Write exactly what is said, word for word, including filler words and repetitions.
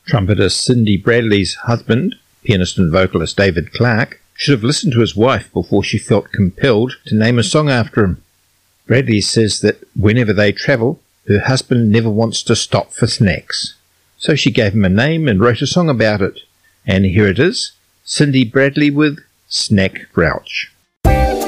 Trumpeter Cindy Bradley's husband, pianist and vocalist David Clarke, should have listened to his wife before she felt compelled to name a song after him. Bradley says that whenever they travel, her husband never wants to stop for snacks. So she gave him a name and wrote a song about it. And here it is, Cindy Bradley with Snack Grouch.